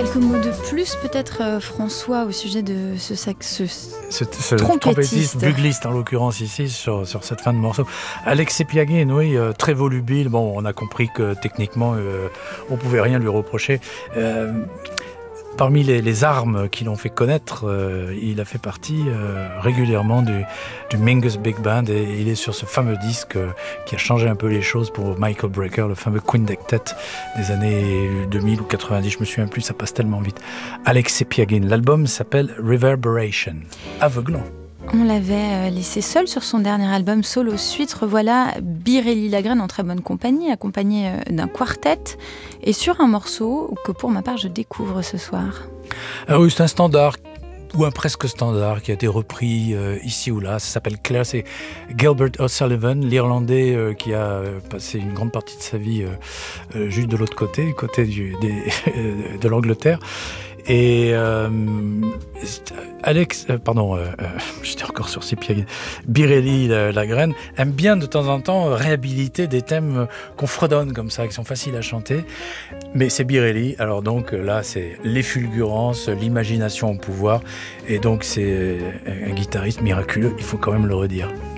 Quelques mots de plus peut-être, François, au sujet de ce trompettiste, bugliste en l'occurrence ici, sur cette fin de morceau. Alexei Piagin, oui, très volubile. Bon, on a compris que techniquement, on pouvait rien lui reprocher. Parmi les armes qui l'ont fait connaître, il a fait partie régulièrement du Mingus Big Band, et il est sur ce fameux disque qui a changé un peu les choses pour Michael Brecker, le fameux Quintet des années 2000 ou 90, je me souviens plus, ça passe tellement vite. Alexei Piagin, l'album s'appelle Reverberation, aveuglant. On l'avait laissé seul sur son dernier album Solo Suite. Revoilà Birelli Lagrène en très bonne compagnie, accompagné d'un quartet, et sur un morceau que pour ma part je découvre ce soir. Ah oui, c'est un standard, ou un presque standard, qui a été repris ici ou là. Ça s'appelle Claire, c'est Gilbert O'Sullivan, l'Irlandais qui a passé une grande partie de sa vie juste de l'autre côté, du côté de l'Angleterre. Et j'étais encore sur ces pieds. Birelli Lagrène aime bien de temps en temps réhabiliter des thèmes qu'on fredonne comme ça, qui sont faciles à chanter. Mais c'est Birelli, alors donc là c'est l'effulgurance, l'imagination au pouvoir, et donc c'est un guitariste miraculeux, il faut quand même le redire.